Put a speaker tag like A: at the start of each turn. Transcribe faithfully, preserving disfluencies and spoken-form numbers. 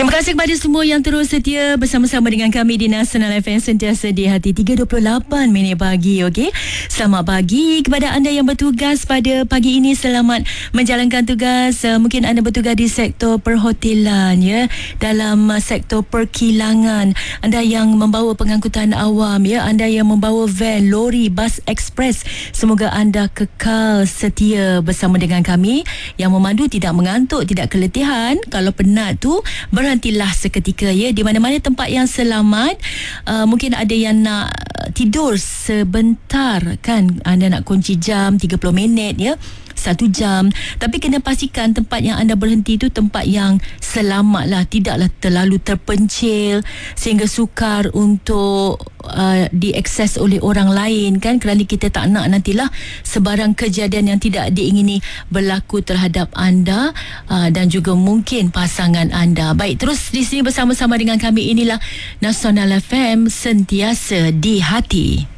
A: Terima kasih kepada semua yang terus setia bersama-sama dengan kami di Nasional F M, sentiasa di hati. Tiga dua puluh lapan minit pagi. Okey, selamat pagi kepada anda yang bertugas pada pagi ini. Selamat menjalankan tugas. uh, Mungkin anda bertugas di sektor perhotelan, ya, dalam uh, sektor perkilangan, anda yang membawa pengangkutan awam, ya, anda yang membawa van, lori, bas ekspres. Semoga anda kekal setia bersama dengan kami. Yang memandu tidak mengantuk, tidak keletihan. Kalau penat tu, berhentilah seketika, ya, di mana-mana tempat yang selamat. Uh, mungkin ada yang nak tidur sebentar, kan, anda nak kunci jam tiga puluh minit, ya, satu jam, tapi kena pastikan tempat yang anda berhenti itu tempat yang selamat lah, tidaklah terlalu terpencil sehingga sukar untuk uh, diakses oleh orang lain, kan, kerana kita tak nak nantilah sebarang kejadian yang tidak diingini berlaku terhadap anda uh, dan juga mungkin pasangan anda. Baik, terus di sini bersama-sama dengan kami. Inilah Nasional F M, sentiasa di hati.